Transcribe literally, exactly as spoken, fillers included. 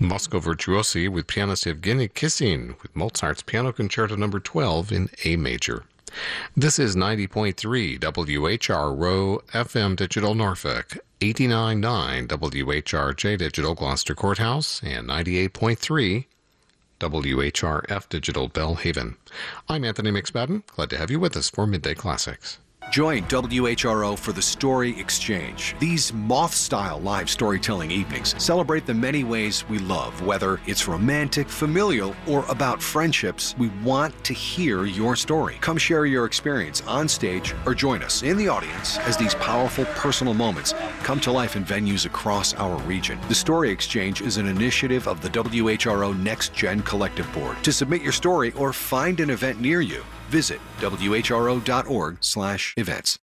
Moscow Virtuosi with pianist Evgeny Kissin with Mozart's Piano Concerto number twelve in A major. This is ninety point three W H R Row F M Digital Norfolk, eighty-nine point nine W H R J Digital Gloucester Courthouse, and ninety-eight point three W H R F Digital Bellhaven. I'm Anthony McSpadden. Glad to have you with us for Midday Classics. Join W H R O for the Story Exchange. These moth-style live storytelling evenings celebrate the many ways we love. Whether it's romantic, familial, or about friendships, we want to hear your story. Come share your experience on stage or join us in the audience as these powerful personal moments come to life in venues across our region. The Story Exchange is an initiative of the W H R O Next Gen Collective Board. To submit your story or find an event near you, visit W H R O dot org slash events.